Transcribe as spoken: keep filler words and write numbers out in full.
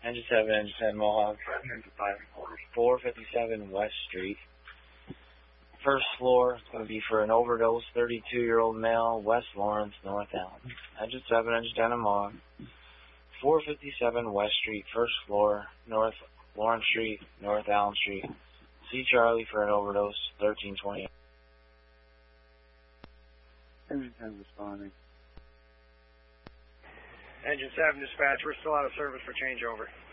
Engine seven, Engine seven, Mohawk. four fifty-seven West Street. First floor is going to be for an overdose, thirty-two-year-old male, West Lawrence, North Allen. Engine seven, Engine ten, Mohawk. four fifty-seven West Street, first floor, North Lawrence Street, North Allen Street. See Charlie for an overdose, thirteen twenty. Engine ten responding. Engine seven dispatch, we're still out of service for changeover.